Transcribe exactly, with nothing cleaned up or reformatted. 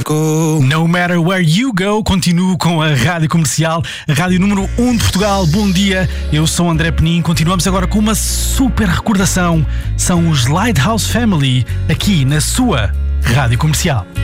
go. No matter where you go, continuo com a Rádio Comercial, a Rádio número um de Portugal. Bom dia, eu sou André Penin. Continuamos agora com uma super recordação. São os Lighthouse Family, aqui na sua Rádio Comercial.